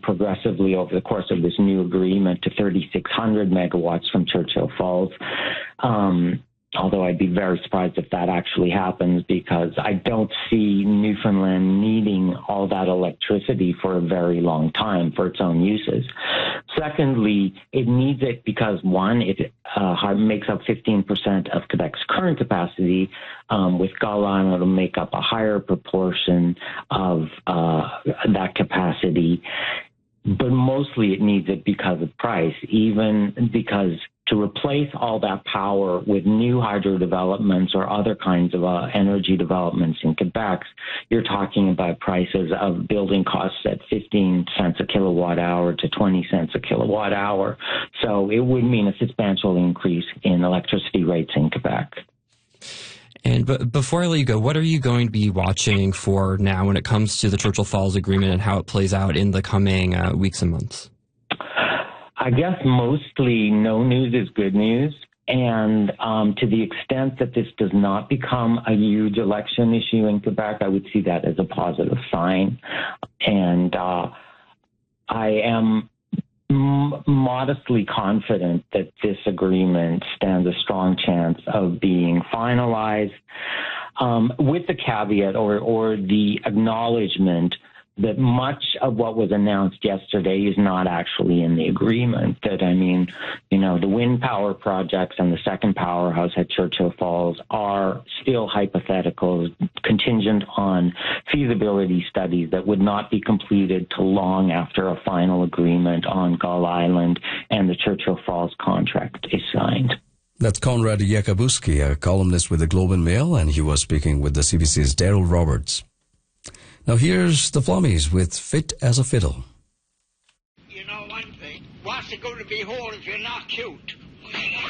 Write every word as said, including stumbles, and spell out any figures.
progressively over the course of this new agreement to thirty-six hundred megawatts from Churchill Falls. Um, although I'd be very surprised if that actually happens, because I don't see Newfoundland needing all that electricity for a very long time for its own uses. Secondly, it needs it because, one, it uh, makes up fifteen percent of Quebec's current capacity. Um, with Gull Island, it'll make up a higher proportion of uh, that capacity. But mostly it needs it because of price, even because to replace all that power with new hydro developments or other kinds of uh, energy developments in Quebec, you're talking about prices of building costs at fifteen cents a kilowatt hour to twenty cents a kilowatt hour. So it would mean a substantial increase in electricity rates in Quebec. And b- before I let you go, what are you going to be watching for now when it comes to the Churchill Falls Agreement and how it plays out in the coming uh, weeks and months? I guess mostly no news is good news. And um, to the extent that this does not become a huge election issue in Quebec, I would see that as a positive sign. And uh, I am m- modestly confident that this agreement stands a strong chance of being finalized, um, with the caveat or, or the acknowledgement that much of what was announced yesterday is not actually in the agreement. That, I mean, you know, the wind power projects and the second powerhouse at Churchill Falls are still hypotheticals, contingent on feasibility studies that would not be completed till long after a final agreement on Gull Island and the Churchill Falls contract is signed. That's Conrad Yakabuski, a columnist with the Globe and Mail, and he was speaking with the C B C's Daryl Roberts. Now here's the Flummies with Fit as a Fiddle. You know one thing, what's it going to be whole if you're not cute?